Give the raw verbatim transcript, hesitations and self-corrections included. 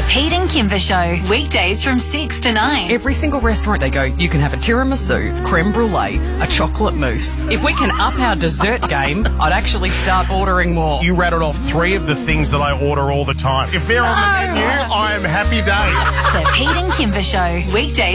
The Pete and Kimber Show, weekdays from six to nine. Every single restaurant they go, you can have a tiramisu, creme brulee, a chocolate mousse. If we can up our dessert game, I'd actually start ordering more. You rattled off three of the things that I order all the time. If they're on the menu, I am happy day. The Pete and Kimber Show, weekdays